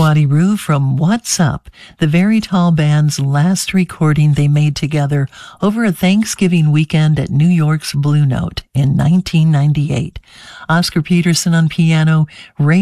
Swati Roo from What's Up, the Very Tall Band's last recording they made together over a Thanksgiving weekend at New York's Blue Note in 1998. Oscar Peterson on piano, Ray